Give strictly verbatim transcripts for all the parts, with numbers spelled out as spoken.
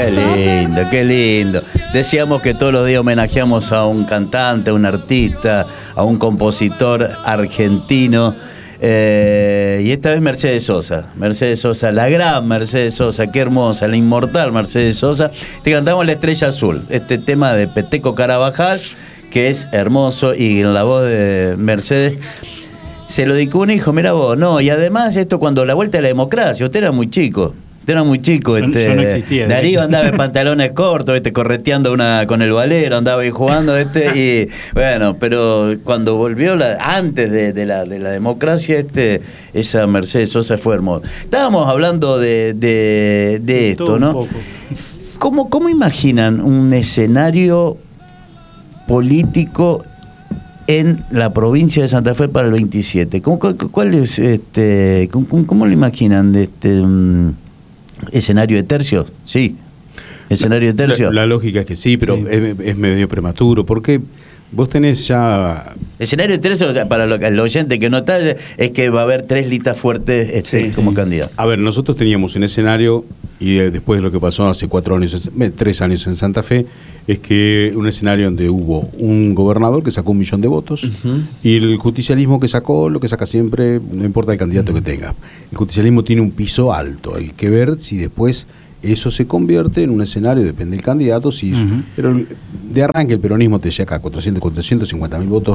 Qué lindo, qué lindo. Decíamos que todos los días homenajeamos a un cantante, a un artista, a un compositor argentino. Eh, y esta vez Mercedes Sosa. Mercedes Sosa, la gran Mercedes Sosa, qué hermosa, la inmortal Mercedes Sosa. Te cantamos La Estrella Azul, este tema de Peteco Carabajal, que es hermoso, y en la voz de Mercedes se lo dedicó un hijo, mira vos. No, y además esto cuando la vuelta a la democracia, usted era muy chico. Usted era muy chico, este, yo no existía. Darío ¿eh? Andaba en pantalones cortos, este, correteando una con el valero, andaba ahí jugando, este, y bueno, pero cuando volvió la, antes de, de la de la democracia, este, esa Mercedes Sosa fue hermosa. Estábamos hablando de, de, de esto, Todo un ¿no? poco. ¿Cómo, ¿Cómo imaginan un escenario político en la provincia de Santa Fe para el veintisiete? ¿Cómo, cuál es, este, cómo, cómo lo imaginan de este um, escenario de tercios? Sí, escenario de tercios. La, la lógica es que sí, pero sí. Es, es medio prematuro, porque vos tenés ya... Escenario de tercios, para lo, el oyente que no está, es que va a haber tres listas fuertes este, sí, como sí. candidato. A ver, nosotros teníamos un escenario, y después de lo que pasó hace cuatro años, tres años en Santa Fe, es que un escenario donde hubo un gobernador que sacó un millón de votos, uh-huh. y el justicialismo que sacó, lo que saca siempre, no importa el candidato uh-huh. que tenga. El justicialismo tiene un piso alto, hay que ver si después eso se convierte en un escenario, depende del candidato, si uh-huh. pero de arranque el peronismo te llega a cuatrocientos, cuatrocientos cincuenta mil votos.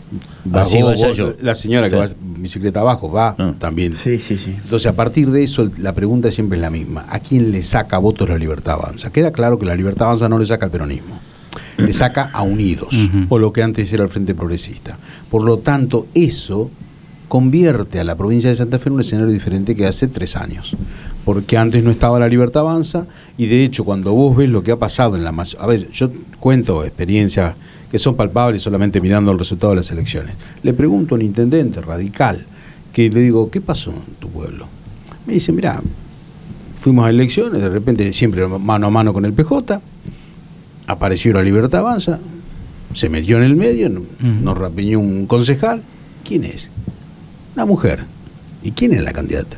Así vaya yo. La señora sí. que va bicicleta abajo va uh-huh. también. Sí, sí, sí. Entonces, a partir de eso, la pregunta siempre es la misma. ¿A quién le saca votos la Libertad Avanza? Queda claro que la Libertad Avanza no le saca al peronismo. Le saca a Unidos, uh-huh. o lo que antes era el Frente Progresista. Por lo tanto, eso convierte a la provincia de Santa Fe en un escenario diferente que hace tres años. Porque antes no estaba la Libertad Avanza, y de hecho, cuando vos ves lo que ha pasado en la... A ver, yo cuento experiencias que son palpables solamente mirando el resultado de las elecciones. Le pregunto a un intendente radical, que le digo, ¿qué pasó en tu pueblo? Me dice, mirá, fuimos a elecciones, de repente siempre mano a mano con el P J, apareció la Libertad Avanza, se metió en el medio, uh-huh. nos rapiñó un concejal. ¿Quién es? Una mujer. ¿Y quién es la candidata?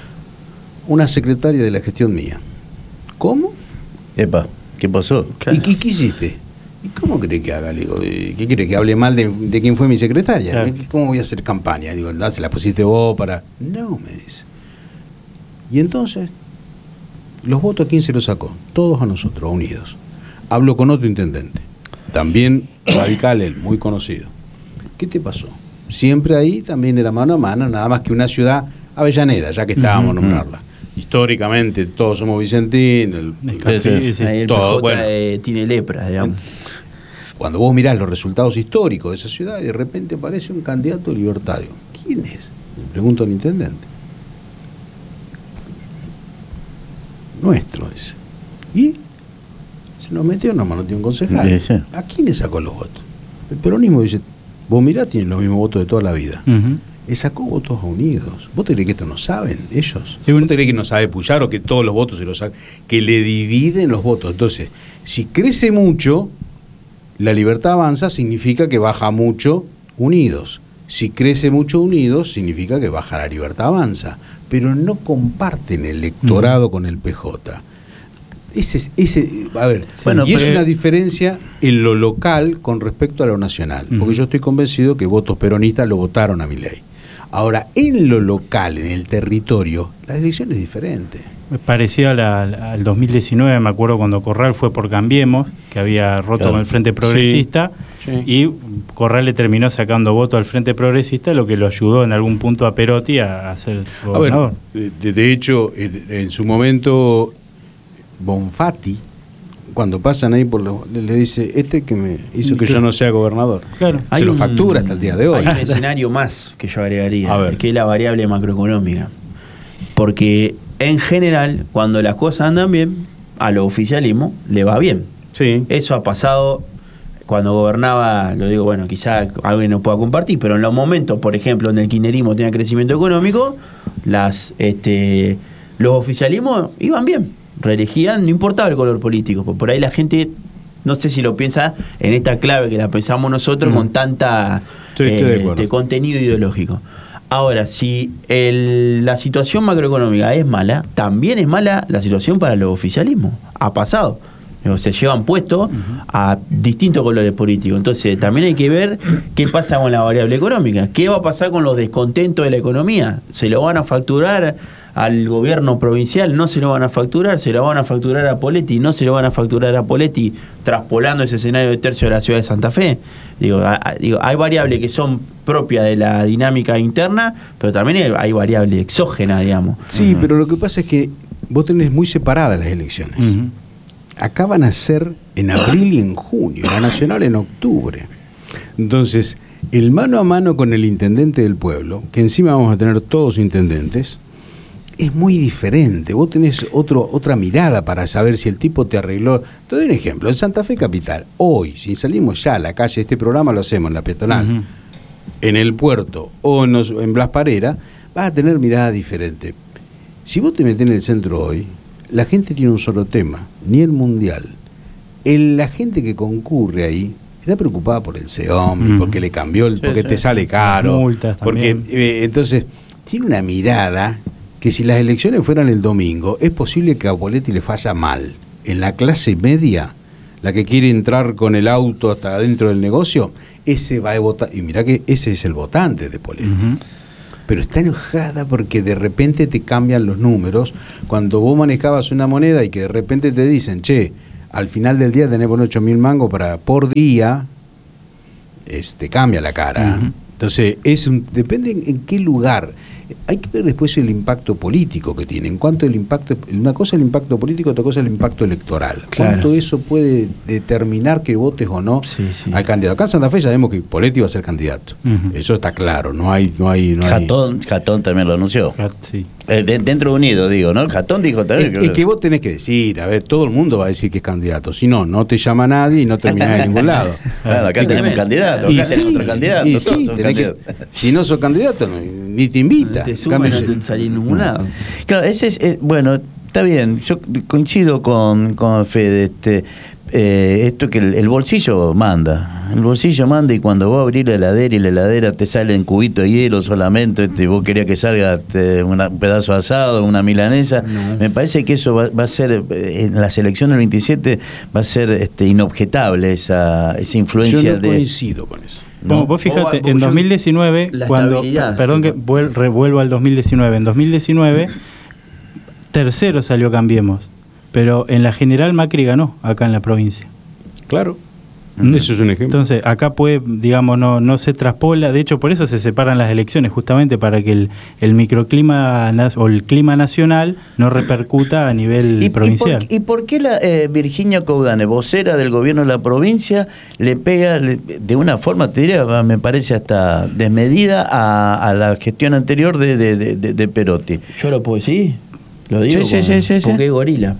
Una secretaria de la gestión mía. ¿Cómo? Epa, ¿qué pasó? Claro. ¿Y qué, qué hiciste? ¿Y cómo cree que haga? Le digo, ¿qué quiere que hable mal de, de quién fue mi secretaria? Claro. ¿Cómo voy a hacer campaña? Digo, ¿se la pusiste vos para...? No, me dice. Y entonces, los votos, ¿a quién se los sacó? Todos a nosotros, a Unidos. Hablo con otro intendente, también radical él, muy conocido. ¿Qué te pasó? Siempre ahí también era mano a mano, nada más que una ciudad Avellaneda, ya que estábamos a uh-huh. nombrarla. Históricamente todos somos vicentinos, el, sí, sí. el todo, P J bueno. eh, tiene lepra, digamos. Cuando vos mirás los resultados históricos de esa ciudad, de repente aparece un candidato libertario. ¿Quién es? Le pregunto al intendente. Nuestro, dice. ¿Y? Se nos metió, nos manoteó un concejal. Sí, sí. ¿A quién le sacó los votos? El peronismo dice, vos mirá, tienen los mismos votos de toda la vida. Uh-huh. Le sacó votos a Unidos. ¿Vos te crees que esto no saben ellos? ¿Vos te crees que no sabe Puyaro que todos los votos se los sacan? Que le dividen los votos. Entonces, si crece mucho, la Libertad Avanza significa que baja mucho Unidos. Si crece mucho Unidos, significa que baja la Libertad Avanza. Pero no comparten el electorado uh-huh. con el P J. Ese, ese, a ver, bueno, y es una diferencia en lo local con respecto a lo nacional. Uh-huh. Porque yo estoy convencido que votos peronistas lo votaron a Milei. Ahora, en lo local, en el territorio, la elección es diferente. Parecía al dos mil diecinueve, me acuerdo cuando Corral fue por Cambiemos, que había roto claro. con el Frente Progresista, sí, sí. y Corral le terminó sacando voto al Frente Progresista, lo que lo ayudó en algún punto a Perotti a, a ser gobernador. A ver, de, de hecho, en, en su momento, Bonfatti, cuando pasan ahí por lo, le dice, este que me hizo que yo no sea gobernador. Claro. Se hay lo un, factura hasta el día de hoy. Hay un escenario más que yo agregaría, que es la variable macroeconómica. Porque en general, cuando las cosas andan bien, a lo oficialismo le va bien. Sí. Eso ha pasado cuando gobernaba, lo digo, bueno, quizá alguien no pueda compartir, pero en los momentos, por ejemplo, en el kirchnerismo tenía crecimiento económico, las este los oficialismos iban bien. Reelegían, no importaba el color político, porque por ahí la gente, no sé si lo piensa en esta clave que la pensamos nosotros, mm. con tanta sí, eh, este, contenido ideológico. Ahora, si el, la situación macroeconómica es mala, también es mala la situación para los oficialismos. Ha pasado. Se llevan puestos uh-huh. a distintos colores políticos. Entonces, también hay que ver qué pasa con la variable económica. ¿Qué va a pasar con los descontentos de la economía? ¿Se lo van a facturar al gobierno provincial? ¿No se lo van a facturar? ¿Se lo van a facturar a Poletti? ¿No se lo van a facturar a Poletti? Traspolando ese escenario de tercio de la ciudad de Santa Fe. Digo, a, digo hay variables que son propias de la dinámica interna, pero también hay, hay variables exógenas, digamos. Sí, uh-huh. pero lo que pasa es que vos tenés muy separadas las elecciones. Uh-huh. Acá van a ser en abril y en junio, la nacional en octubre. Entonces, el mano a mano con el intendente del pueblo, que encima vamos a tener todos intendentes, es muy diferente. Vos tenés otro, otra mirada para saber si el tipo te arregló. Te doy un ejemplo. En Santa Fe Capital, hoy, si salimos ya a la calle, este programa lo hacemos en la peatonal, uh-huh. en el puerto o en, los, en Blas Parera, vas a tener mirada diferente. Si vos te metés en el centro hoy, la gente tiene un solo tema, ni el mundial. El, la gente que concurre ahí está preocupada por el SEOM, mm. porque le cambió, el, sí, porque sí. te sale caro. Multas porque eh, entonces tiene una mirada que si las elecciones fueran el domingo, es posible que a Poletti le falla mal. En la clase media, la que quiere entrar con el auto hasta adentro del negocio, ese va a votar. Y mirá que ese es el votante de Poletti. Uh-huh. Pero está enojada porque de repente te cambian los números. Cuando vos manejabas una moneda y que de repente te dicen, che, al final del día tenés por ocho mil mangos para, por día, este, cambia la cara. Uh-huh. Entonces, es un, depende en, en qué lugar. Hay que ver después el impacto político que tiene. En cuanto al impacto, una cosa es el impacto político, otra cosa es el impacto electoral. Claro. ¿Cuánto eso puede determinar que votes o no sí, sí. al candidato? Acá en Santa Fe ya vemos que Poletti va a ser candidato. Uh-huh. Eso está claro. No hay, no hay, no Jatón, hay... Jatón también lo anunció. Jat, sí. eh, de, dentro de Unido, digo, ¿no? Jatón dijo también. Es que, que vos tenés que decir, a ver, todo el mundo va a decir que es candidato. Si no, no te llama nadie y no terminás en ningún lado. Claro, acá sí, tenemos un candidato, acá sí, tenemos otro candidato. Y sí, que, si no sos candidato, ni te invita. No te suma, no te salís en ningún lado. Claro, ese es, eh, bueno, está bien, yo coincido con, con Fede, este, eh, esto que el, el bolsillo manda, el bolsillo manda y cuando vos abrís la heladera y la heladera te sale en cubito de hielo solamente, este, vos querías que salga este, una, un pedazo de asado, una milanesa, no. Me parece que eso va, va a ser, en las elecciones del veintisiete va a ser este, inobjetable esa, esa influencia. Yo no de... coincido con eso. No, no, vos fíjate, en dos mil diecinueve, cuando, perdón que vuel, revuelvo al dos mil diecinueve, en dos mil diecinueve, tercero salió Cambiemos, pero en la general Macri ganó acá en la provincia. Claro, ¿Mm? Eso es un ejemplo. Entonces, acá puede, digamos, no, no se traspola, de hecho por eso se separan las elecciones, justamente para que el, el microclima o el clima nacional no repercuta a nivel ¿Y, provincial. ¿Y por, y por qué la eh, Virginia Coudane, vocera del gobierno de la provincia, le pega le, de una forma, te diría, me parece hasta desmedida a, a la gestión anterior de, de, de, de Perotti? Yo lo puedo decir, lo digo sí, sí, sí, sí, porque sí. es gorila.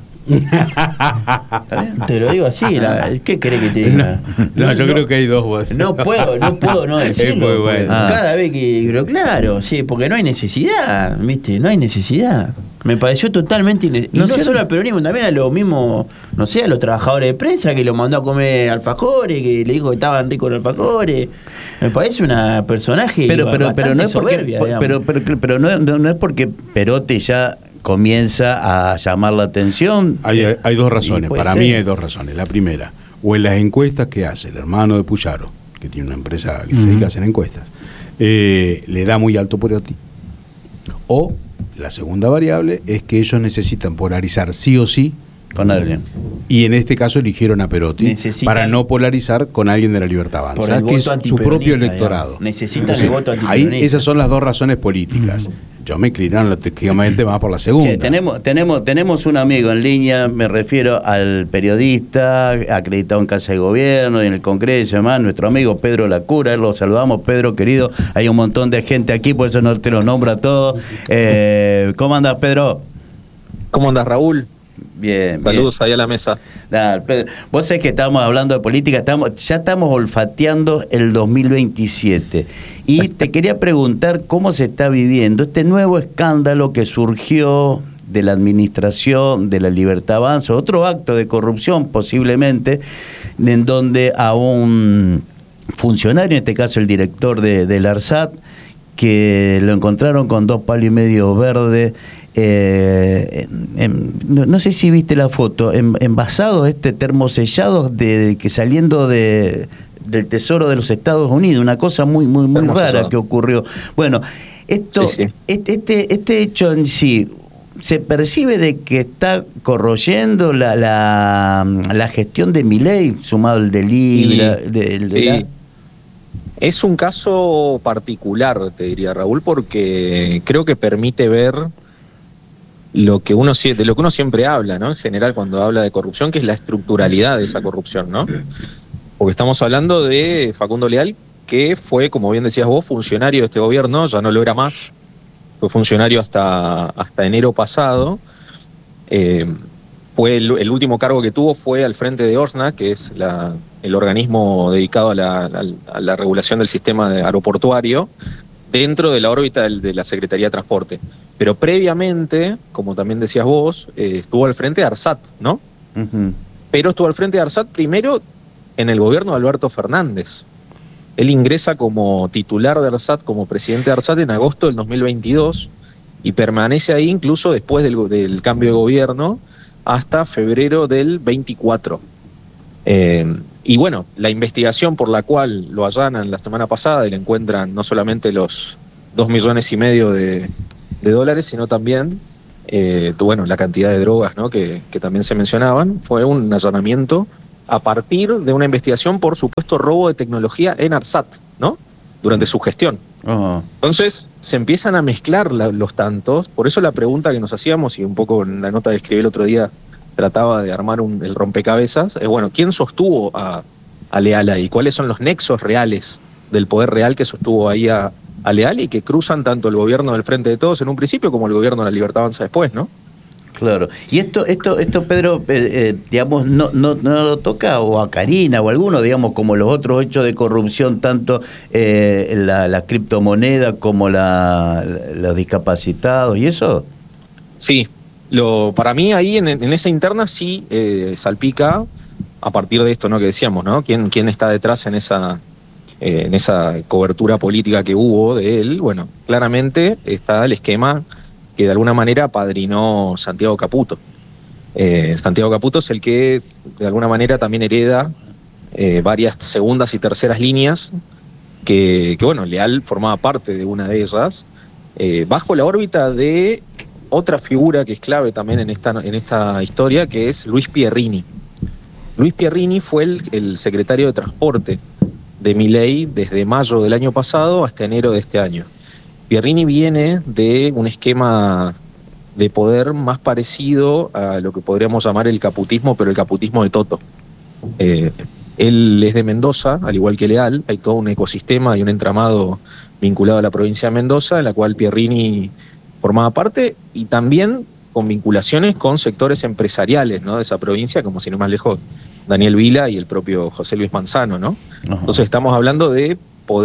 Te lo digo así, la, ¿qué querés que te diga? No, no yo no, creo que hay dos voces. No puedo, no puedo no decirlo. Bueno. Ah. Cada vez que, pero claro, sí, porque no hay necesidad, ¿viste? No hay necesidad. Me pareció totalmente innecesario. No, y no solo al peronismo, también a los mismos, no sé, a los trabajadores de prensa que lo mandó a comer alfajores, que le dijo que estaban ricos los alfajores. Me parece una personaje pero, pero, bastante pero no es soberbia, porque, pero, pero, pero no, no, no es porque Perotti ya comienza a llamar la atención. Hay, hay dos razones, para ser. mí hay dos razones. La primera, o en las encuestas que hace el hermano de Puyaro, que tiene una empresa que uh-huh. se dedica a hacer encuestas, eh, le da muy alto Perotti. O la segunda variable es que ellos necesitan polarizar sí o sí con alguien. Y en este caso eligieron a Perotti necesitan, para no polarizar con alguien de la Libertad Avanza, que es su propio electorado. Digamos. Necesitan Entonces, el voto antiperonista. Ahí esas son las dos razones políticas. Uh-huh. Yo me inclinaron lógicamente más por la segunda. Sí, tenemos, tenemos, tenemos un amigo en línea, me refiero al periodista acreditado en Casa de Gobierno y en el Congreso, además, nuestro amigo Pedro Lacura, lo saludamos, Pedro querido, hay un montón de gente aquí, por eso no te lo nombro a todos. Eh, ¿Cómo andas, Pedro? ¿Cómo andas, Raúl? Bien, saludos bien. ahí a la mesa. Dale, Pedro. Vos sabés que estamos hablando de política, estamos, ya estamos olfateando el dos mil veintisiete. Y te quería preguntar cómo se está viviendo este nuevo escándalo que surgió de la administración de la Libertad Avanza, otro acto de corrupción posiblemente, en donde a un funcionario, en este caso el director de, del ARSAT, que lo encontraron con dos palos y medio verdes. Eh, en, no, no sé si viste la foto, en, envasados, este termosellados de que saliendo de del Tesoro de los Estados Unidos, una cosa muy muy muy rara que ocurrió. Bueno, esto sí, sí. este este hecho en sí se percibe de que está corroyendo la la, la gestión de Milei, sumado al de Libra, sí, de, de sí. la... Es un caso particular, te diría, Raúl, porque creo que permite ver lo que uno de lo que uno siempre habla, ¿no? En general, cuando habla de corrupción, que es la estructuralidad de esa corrupción, ¿no? Porque estamos hablando de Facundo Leal, que fue, como bien decías vos, funcionario de este gobierno, ya no lo era más, fue funcionario hasta, hasta enero pasado. Eh, fue el, el último cargo que tuvo fue al frente de ORSNA, que es la, el organismo dedicado a la, a, a la regulación del sistema aeroportuario, dentro de la órbita de, de la Secretaría de Transporte. Pero previamente, como también decías vos, eh, estuvo al frente de ARSAT, ¿no? Uh-huh. Pero estuvo al frente de ARSAT primero en el gobierno de Alberto Fernández. Él ingresa como titular de ARSAT, como presidente de ARSAT en agosto del dos mil veintidós y permanece ahí incluso después del, del cambio de gobierno hasta febrero del veinticuatro. Eh, y bueno, la investigación por la cual lo allanan la semana pasada y le encuentran no solamente los dos millones y medio de, de dólares, sino también eh, bueno, la cantidad de drogas, ¿no? que, que también se mencionaban, fue un allanamiento a partir de una investigación por supuesto robo de tecnología en ARSAT, ¿no? Durante su gestión. Uh-huh. Entonces se empiezan a mezclar la, los tantos, por eso la pregunta que nos hacíamos, y un poco en la nota que escribí el otro día trataba de armar un, el rompecabezas, es bueno, ¿quién sostuvo a, a Leal ahí? ¿Cuáles son los nexos reales del poder real que sostuvo ahí a, a Leal y que cruzan tanto el gobierno del Frente de Todos en un principio como el gobierno de la Libertad Avanza después, ¿no? Claro. Y esto, esto, esto Pedro, eh, eh, digamos, no, no, no lo toca o a Karina o a alguno, digamos, como los otros hechos de corrupción, tanto eh, la, la criptomoneda como la, los discapacitados y eso. Sí, lo, para mí ahí en, en esa interna sí eh, salpica a partir de esto, ¿no? Que decíamos, ¿no? ¿Quién, quién está detrás en esa, eh, en esa cobertura política que hubo de él? Bueno, claramente está el esquema que de alguna manera apadrinó Santiago Caputo. Eh, Santiago Caputo es el que de alguna manera también hereda eh, varias segundas y terceras líneas que, que, bueno, Leal formaba parte de una de ellas, eh, bajo la órbita de otra figura que es clave también en esta, en esta historia, que es Luis Pierrini. Luis Pierrini fue el, el secretario de Transporte de Milei desde mayo del año pasado hasta enero de este año. Pierrini viene de un esquema de poder más parecido a lo que podríamos llamar el caputismo, pero el caputismo de Toto. Eh, él es de Mendoza, al igual que Leal, hay todo un ecosistema y un entramado vinculado a la provincia de Mendoza, en la cual Pierrini formaba parte, y también con vinculaciones con sectores empresariales, ¿no? De esa provincia, como si no más lejos, Daniel Vila y el propio José Luis Manzano, ¿no? Uh-huh. Entonces estamos hablando de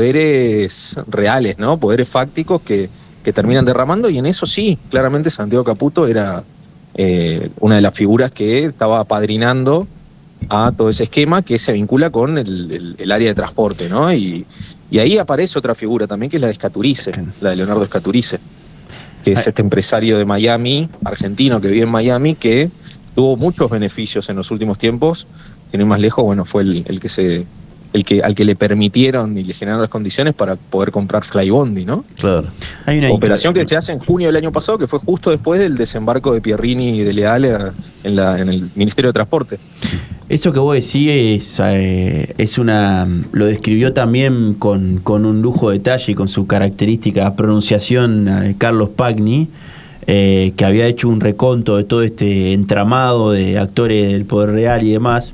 poderes reales, ¿no? Poderes fácticos que, que terminan derramando, y en eso sí, claramente Santiago Caputo era eh, una de las figuras que estaba apadrinando a todo ese esquema que se vincula con el, el, el área de transporte, ¿no? Y, y ahí aparece otra figura también, que es la de Escaturice, la de Leonardo Escaturice, que es este empresario de Miami, argentino que vive en Miami, que tuvo muchos beneficios en los últimos tiempos, sin ir más lejos, bueno, fue el, el que se... el que al que le permitieron y le generaron las condiciones para poder comprar Flybondi, ¿no? Claro. Hay una operación que se hace en junio del año pasado, que fue justo después del desembarco de Pierrini y de Leal en, la, en el Ministerio de Transporte. Eso que vos decís es, eh, es una... lo describió también con, con un lujo de detalle y con su característica pronunciación eh, Carlos Pagni, eh, que había hecho un reconto de todo este entramado de actores del poder real y demás.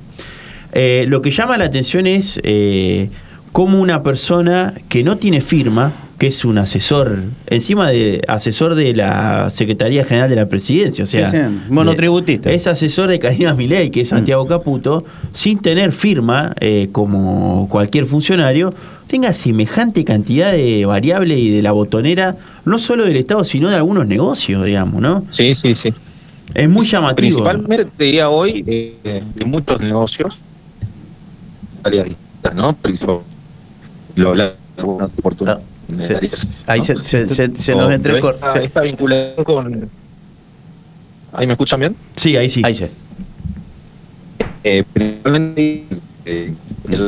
Eh, lo que llama la atención es eh, cómo una persona que no tiene firma, que es un asesor, encima de asesor de la Secretaría General de la Presidencia, o sea, sí, sí, monotributista, es asesor de Karina Milei, que es Santiago mm. Caputo, sin tener firma, eh, como cualquier funcionario, tenga semejante cantidad de variables y de la botonera, no solo del Estado, sino de algunos negocios, digamos, ¿no? Sí, sí, sí. Es muy llamativo. Principalmente, te diría hoy, eh, de muchos negocios, ¿no? Lo hablaba en alguna oportunidad. Se, ahí se, se, se, se nos entrecorta. Esta, esta vinculación con... ¿Ahí me escuchan bien? Sí, ahí sí. Ahí sí. Eh, principalmente, eh,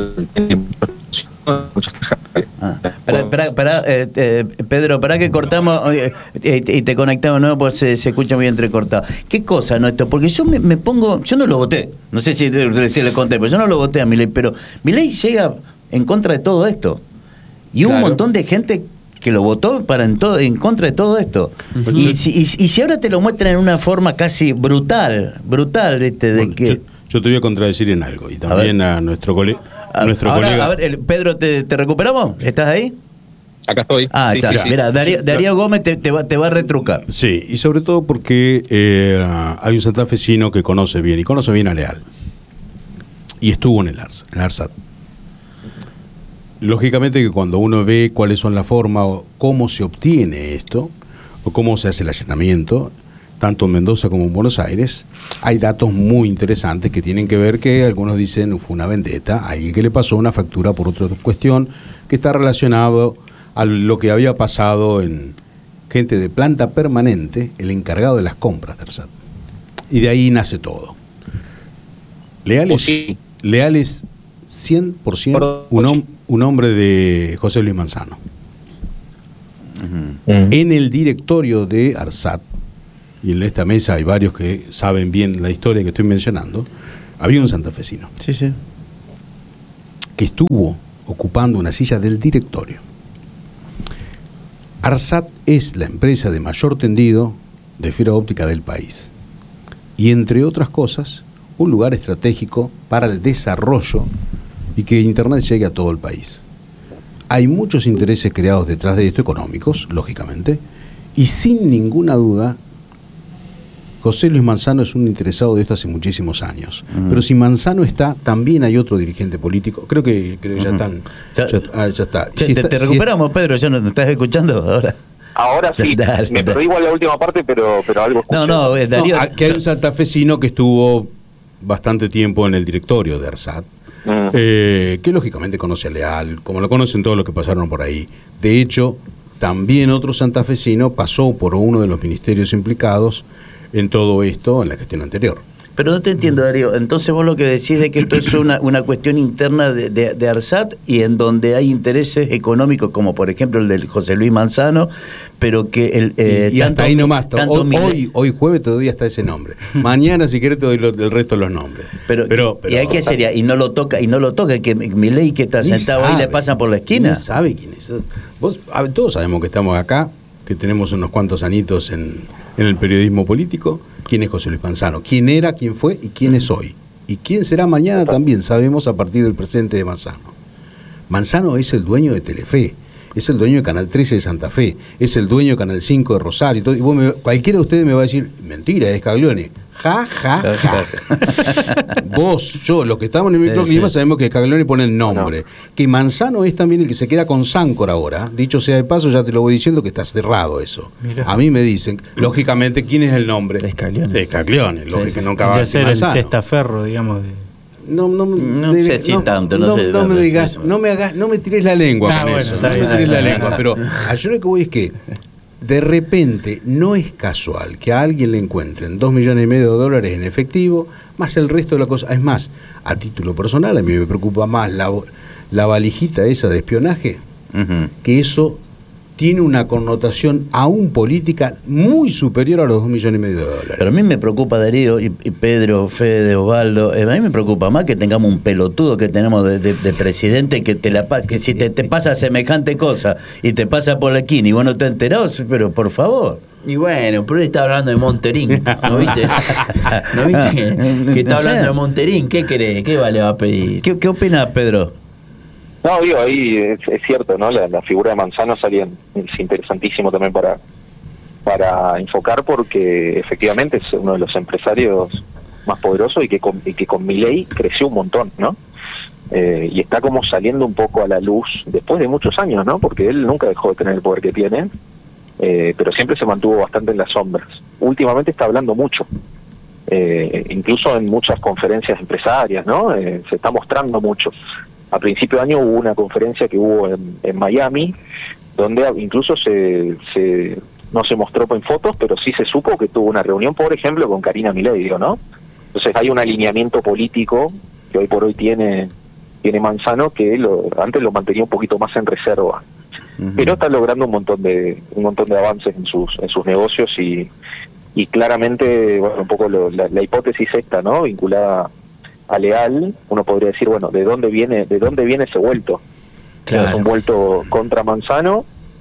Ah, para, para, para, eh, eh, Pedro, para que cortamos eh, eh, y te conectamos, ¿no? Pues se, se escucha muy entrecortado. ¿Qué cosa, no esto? Porque yo me, me pongo, yo no lo voté, no sé si, si le conté, pero yo no lo voté a Milei, pero Milei llega en contra de todo esto. Y hubo claro. un montón de gente que lo votó para en todo en contra de todo esto. Uh-huh. Y, si, y, y si ahora te lo muestran en una forma casi brutal, brutal, ¿viste? De bueno, que... yo, yo te voy a contradecir en algo, y también a, a nuestro colega. Nuestro Ahora, colega. a ver, el, Pedro, ¿te, ¿te recuperamos? ¿Estás ahí? Acá estoy. Ah, sí, está. Sí, sí. Mira, Darío, Darío Gómez te, te, va, te va a retrucar. Sí, y sobre todo porque eh, hay un santafesino que conoce bien, y conoce bien a Leal. Y estuvo en el, Ars, en el ARSAT. Lógicamente que cuando uno ve cuáles son las formas, o cómo se obtiene esto, o cómo se hace el allanamiento, tanto en Mendoza como en Buenos Aires, hay datos muy interesantes que tienen que ver que algunos dicen fue una vendetta, a alguien que le pasó una factura por otra cuestión que está relacionado a lo que había pasado en gente de planta permanente, el encargado de las compras de ARSAT. Y de ahí nace todo. Leal es, sí. Leal es cien por ciento un, hom- un hombre de José Luis Manzano. Uh-huh. Uh-huh. En el directorio de ARSAT, y en esta mesa hay varios que saben bien la historia que estoy mencionando, había un santafesino sí, sí. que estuvo ocupando una silla del directorio. ARSAT es la empresa de mayor tendido de fibra óptica del país y, entre otras cosas, un lugar estratégico para el desarrollo y que Internet llegue a todo el país. Hay muchos intereses creados detrás de esto, económicos, lógicamente, y sin ninguna duda José Luis Manzano es un interesado de esto hace muchísimos años. Uh-huh. Pero si Manzano está, también hay otro dirigente político. Creo que, creo que ya uh-huh. están. Ya, ya, ah, ya está. Si te, está. Te recuperamos, si Pedro, ¿ya no te estás escuchando ahora? Ahora sí, dale, me dale. perdí igual la última parte, pero, pero algo escuché. No, no, Darío... no, que hay un santafesino que estuvo bastante tiempo en el directorio de ARSAT, uh-huh. eh, que lógicamente conoce a Leal, como lo conocen todos los que pasaron por ahí. De hecho, también otro santafesino pasó por uno de los ministerios implicados en todo esto en la gestión anterior. Pero no te entiendo, Darío. Entonces vos lo que decís es que esto es una, una cuestión interna de, de, de ARSAT y en donde hay intereses económicos, como por ejemplo el del José Luis Manzano, pero que el... Eh, y, y tanto, hasta ahí nomás. Tanto hoy, hoy, hoy jueves te doy hasta ese nombre. Mañana, si querés, te doy lo, el resto de los nombres. Pero, pero, pero, ¿y hay que sería? Y no lo toca, y no lo toca, que Milei que está sentado sabe, ahí le pasan por la esquina. Ni sabe quién es. Vos, a ver, todos sabemos que estamos acá, que tenemos unos cuantos añitos en, en el periodismo político. ¿Quién es José Luis Manzano? ¿Quién era, quién fue y quién es hoy? Y quién será mañana también sabemos a partir del presente de Manzano. Manzano es el dueño de Telefe, es el dueño de Canal trece de Santa Fe, es el dueño de Canal cinco de Rosario. Y, todo, y vos me, cualquiera de ustedes me va a decir, mentira, es Scaglione. Ja, ja, ja. Vos, yo, los que estamos en el microclima sí, sí. sabemos que Scaglione pone el nombre. No. Que Manzano es también el que se queda con Sancor ahora. Dicho sea de paso, ya te lo voy diciendo que está cerrado eso. Mirá. A mí me dicen, lógicamente, ¿quién es el nombre? Scaglione. Scaglione, sí, lógico, sí. nunca va a ser el testaferro, digamos. De... No, no, no de, sé si no, tanto, no, no sé. No, no me digas, sí, no me hagas, no me tires la lengua ah, con bueno, eso. No me tires la lengua. Pero a yo lo que voy es que de repente no es casual que a alguien le encuentren dos millones y medio de dólares en efectivo, más el resto de la cosa. Es más, a título personal, a mí me preocupa más la, la valijita esa de espionaje, uh-huh. que eso tiene una connotación aún política muy superior a los dos millones y medio de dólares. Pero a mí me preocupa, Darío, y, y Pedro, Fede, Osvaldo, eh, a mí me preocupa más que tengamos un pelotudo que tenemos de, de, de presidente que te la que si te, te pasa semejante cosa y te pasa por la esquina y vos no te enterás, pero por favor. Y bueno, pero él está hablando de Monterín, ¿no viste? ¿No viste que, que está no hablando sé. de Monterín? ¿Qué querés? ¿Qué le va a pedir? ¿Qué, qué opinas, Pedro? No, digo, ahí es, es cierto, ¿no? La, la figura de Manzano salía, es interesantísimo también para para enfocar porque efectivamente es uno de los empresarios más poderosos y que con, y que con Milei creció un montón, ¿no? Eh, y está como saliendo un poco a la luz después de muchos años, ¿no? Porque él nunca dejó de tener el poder que tiene, eh, pero siempre se mantuvo bastante en las sombras. Últimamente está hablando mucho, eh, incluso en muchas conferencias empresarias, ¿no? Eh, se está mostrando mucho. A principio de año hubo una conferencia que hubo en, en Miami, donde incluso se, se no se mostró en fotos, pero sí se supo que tuvo una reunión, por ejemplo, con Karina Milei, digo, ¿no? Entonces hay un alineamiento político que hoy por hoy tiene tiene Manzano, que lo, antes lo mantenía un poquito más en reserva. Uh-huh. Pero está logrando un montón de un montón de avances en sus en sus negocios y, y claramente, bueno, un poco lo, la, la hipótesis esta, ¿no? Vinculada a Leal, uno podría decir, bueno, ¿de dónde viene de dónde viene ese vuelto? Claro. ¿Es un vuelto contra Manzano?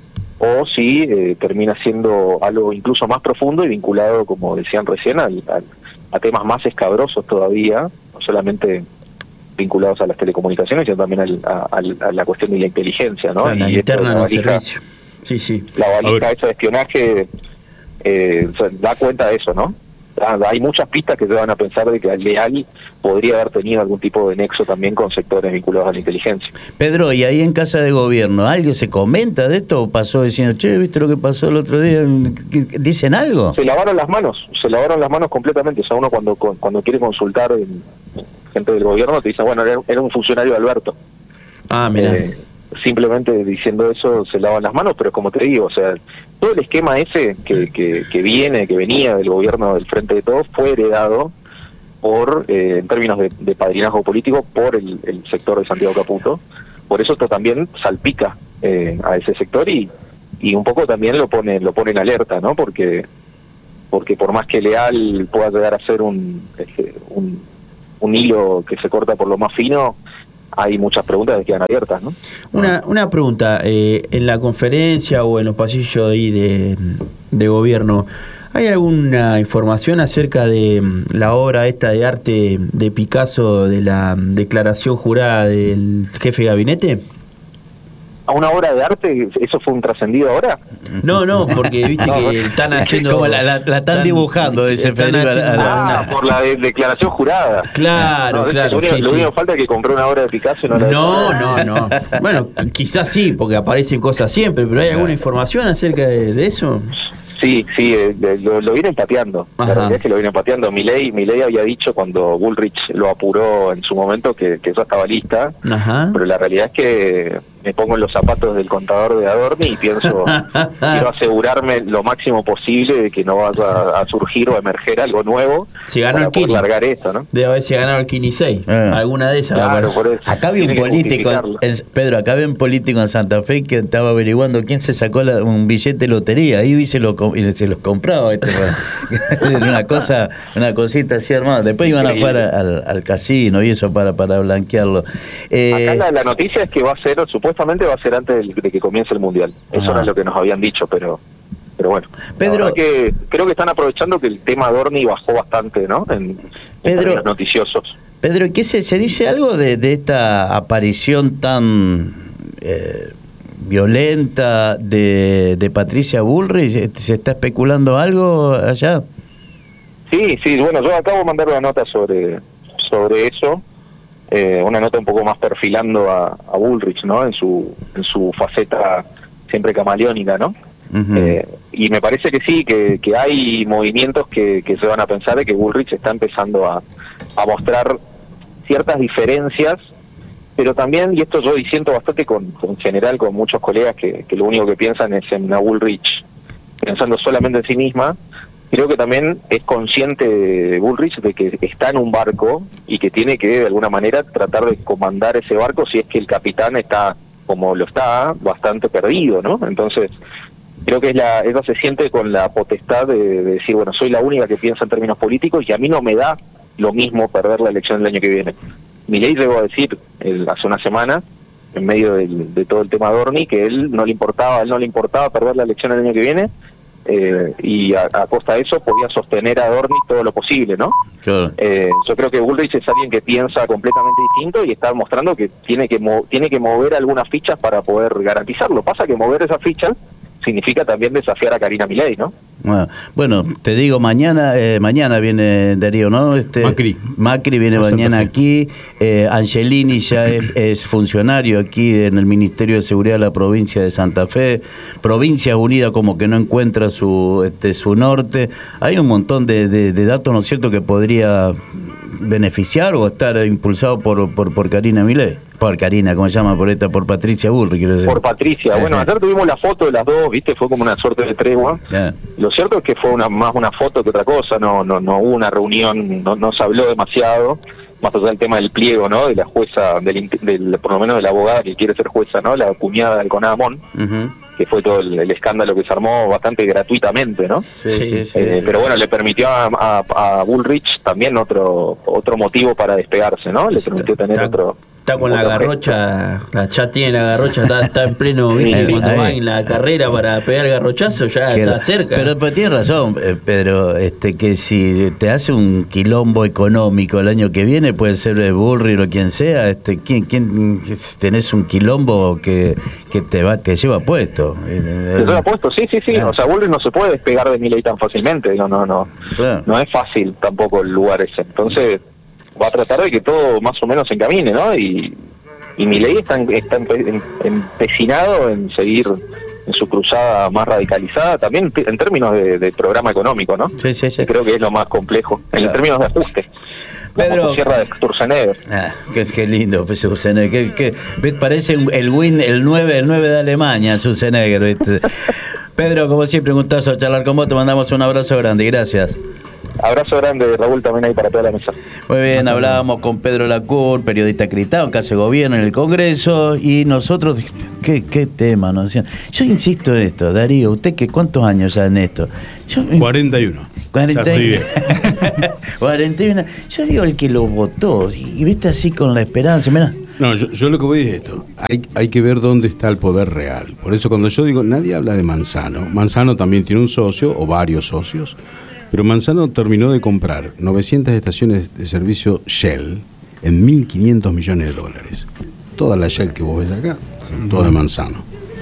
O si eh, termina siendo algo incluso más profundo y vinculado, como decían recién, al, al, a temas más escabrosos todavía, no solamente vinculados a las telecomunicaciones, sino también al, a, a la cuestión de la inteligencia, ¿no? O sea, la y interna esto, la del valija, servicio. Sí, sí. La valija esa de espionaje eh, o sea, da cuenta de eso, ¿no? Da, da, hay muchas pistas que llevan a pensar de que Leal podría haber tenido algún tipo de nexo también con sectores vinculados a la inteligencia. Pedro, ¿y ahí en Casa de Gobierno algo se comenta de esto o pasó diciendo, che, ¿viste lo que pasó el otro día? ¿Dicen algo? Se lavaron las manos, se lavaron las manos completamente. O sea, uno cuando cuando quiere consultar en, gente del gobierno te dice, bueno, era, era un funcionario de Alberto. Ah, mira. Eh, simplemente diciendo eso se lavan las manos, pero como te digo, o sea, todo el esquema ese que, que, que viene, que venía del gobierno del Frente de Todos, fue heredado por, eh, en términos de, de padrinazgo político, por el, el sector de Santiago Caputo. Por eso esto también salpica eh, a ese sector y, y un poco también lo pone lo pone en alerta, ¿no? Porque porque por más que Leal pueda llegar a ser un, un, un hilo que se corta por lo más fino, hay muchas preguntas que quedan abiertas, ¿no? Una, una pregunta, eh, en la conferencia o en los pasillos ahí de, de gobierno, ¿hay alguna información acerca de la obra esta de arte de Picasso, de la declaración jurada del jefe de gabinete? ¿A una obra de arte? ¿Eso fue un trascendido ahora? No, no, porque viste no, que están haciendo... Como la, la, la están dibujando, dice Federico. Ah, una... por la de, declaración jurada. Claro, no, claro. Lo único, sí, lo único sí. falta es que compré una obra de Picasso y no la No, no, no. Bueno, quizás sí, porque aparecen cosas siempre, pero ¿hay alguna información acerca de, de eso? Sí, sí, eh, lo, lo vienen pateando. Ajá. La realidad es que lo vienen pateando. Milei, Milei había dicho cuando Bullrich lo apuró en su momento que, que eso estaba lista. Ajá. Pero la realidad es que me pongo en los zapatos del contador de Adorni y pienso, quiero asegurarme lo máximo posible de que no vaya a, a surgir o a emerger algo nuevo si ganó para el Kini. largar esto, ¿no? Debe haber si ganado el Kini seis, eh. alguna de esas. Claro, por eso. Acá había un político, en, Pedro, acá había un político en Santa Fe que estaba averiguando quién se sacó la, un billete de lotería ahí y se lo, y se los compraba. Este, una cosa, una cosita así armada. Después iban a jugar al, al casino y eso para, para blanquearlo. Eh, Acá la, la noticia es que va a ser, supuestamente va a ser antes de que comience el Mundial. Eso Ajá. no es lo que nos habían dicho, pero pero bueno. Pedro, que creo que están aprovechando que el tema Adorni bajó bastante, ¿no? En, en términos noticiosos. Pedro, ¿qué se, se dice algo de, de esta aparición tan eh, violenta de, de Patricia Bullrich? ¿Se está especulando algo allá? Sí, sí, bueno, yo acabo de mandar una nota sobre, sobre eso. Eh, una nota un poco más perfilando a, a Bullrich, ¿no? En su en su faceta siempre camaleónica, ¿no? Uh-huh. Eh, y me parece que sí, que, que hay movimientos que, que se van a pensar de que Bullrich está empezando a, a mostrar ciertas diferencias, pero también, y esto yo disiento bastante con, en general con muchos colegas que, que lo único que piensan es en una Bullrich pensando solamente en sí misma. Creo que también es consciente de Bullrich de que está en un barco y que tiene que de alguna manera tratar de comandar ese barco si es que el capitán está, como lo está, bastante perdido, ¿no? Entonces, creo que es la, ella se siente con la potestad de, de decir, bueno, soy la única que piensa en términos políticos y a mí no me da lo mismo perder la elección del año que viene. Milei llegó a decir el, hace una semana, en medio del, de todo el tema Adorni, que él no le importaba, a él no le importaba perder la elección del año que viene. Eh, y a, a costa de eso podía sostener a Adorni todo lo posible, ¿no? Claro. Eh, yo creo que Bullrich es alguien que piensa completamente distinto y está mostrando que tiene que mo- tiene que mover algunas fichas para poder garantizarlo. Pasa que mover esas fichas significa también desafiar a Karina Milei, ¿no? Bueno, bueno, te digo, mañana eh, mañana viene Darío, ¿no? Este, Macri. Macri viene mañana aquí. Eh, Angelini ya es, es funcionario aquí en el Ministerio de Seguridad de la provincia de Santa Fe. Provincia Unida como que no encuentra su este, su norte. Hay un montón de, de, de datos, ¿no es cierto?, que podría beneficiar o estar impulsado por, por, por Karina Milei. Por Karina, ¿cómo se llama? Por esta, por Patricia Bullrich, quiero decir. Por Patricia. Bueno, ayer tuvimos la foto de las dos, ¿viste? Fue como una suerte de tregua. Yeah. Lo cierto es que fue una más una foto que otra cosa, no no no hubo una reunión, no, no se habló demasiado, más allá del tema del pliego, ¿no? De la jueza, del, del por lo menos de la abogada que quiere ser jueza, ¿no? La cuñada del Conadamón, uh-huh. que fue todo el, el escándalo que se armó bastante gratuitamente, ¿no? Sí, sí, sí, eh, sí. Pero bueno, le permitió a, a, a Bullrich también otro otro motivo para despegarse, ¿no? Le permitió tener está, otro... Está con la garrocha, la, ya tiene la garrocha, está, está en pleno, ¿viste? Sí, Cuando ahí. va en la carrera para pegar el garrochazo, ya Que está la- cerca. Pero, pero tienes razón, eh, Pedro, este, que si te hace un quilombo económico el año que viene, puede ser eh, Bullrich o quien sea, este, ¿quién, quién tenés un quilombo que, que te va, te lleva puesto? ¿Te lo ha puesto? Sí, sí, sí. Claro. O sea, Bullrich no se puede despegar de Milei tan fácilmente. No, no, no. Claro. No es fácil tampoco el lugar ese. Entonces, va a tratar de que todo más o menos se encamine, ¿no? Y, y Milei está, en- está empe- empecinado en seguir en su cruzada más radicalizada, también en términos de, de programa económico, ¿no? Sí, sí, sí. Que creo que es lo más complejo, en Claro. términos de ajuste. Pedro. Como Sierra de Sturzenegger. Ah, qué, qué lindo, pues, Schwarzenegger, que, que, ves, parece un- el win, el nueve, el nueve de Alemania, Schwarzenegger, ¿viste? Pedro, como siempre, un gustazo charlar con vos, te mandamos un abrazo grande, gracias. Abrazo grande, Raúl, también ahí para toda la mesa. Muy bien, hablábamos con Pedro Lacour, periodista acreditado en Casa de Gobierno en el Congreso, y nosotros, qué, qué tema, ¿no? Yo insisto en esto, Darío, ¿usted qué cuántos años ya en esto? Yo, cuarenta y uno. cuarenta Ya estoy bien. cuarenta y uno. Yo digo el que lo votó, y, y viste así con la esperanza, mirá. No, yo, yo lo que voy es esto. Hay, hay que ver dónde está el poder real. Por eso cuando yo digo, nadie habla de Manzano. Manzano también tiene un socio o varios socios, pero Manzano terminó de comprar novecientas estaciones de servicio Shell en mil quinientos millones de dólares. Toda la Shell que vos ves acá, toda de Manzano.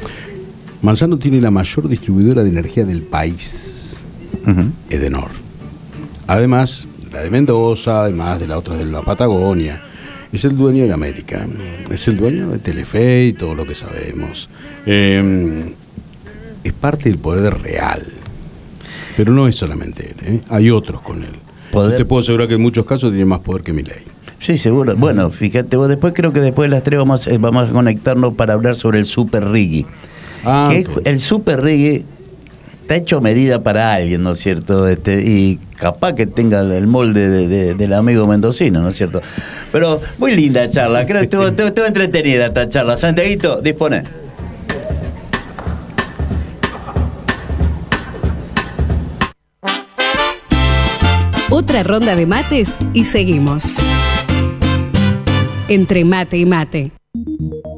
Manzano tiene la mayor distribuidora de energía del país, Uh-huh. Edenor. Además, la de Mendoza, además de la otra de la Patagonia. Es el dueño de la América, es el dueño de Telefe y todo lo que sabemos. Eh, es parte del poder real, pero no es solamente él, ¿eh? Hay otros con él. Poder- Yo te puedo asegurar que en muchos casos tiene más poder que Milei. Sí, seguro. Bueno, fíjate, vos después creo que después de las tres vamos, eh, vamos a conectarnos para hablar sobre el Super Riggy. Ah, que ok. el Super Riggy está hecho a medida para alguien, ¿no es cierto? Este, y capaz que tenga el molde de, de- del amigo mendocino, ¿no es cierto? Pero muy linda charla, creo que estuvo, estuvo- estuvo entretenida esta charla. Santiaguito, dispone. Otra ronda de mates y seguimos. Entre mate y mate.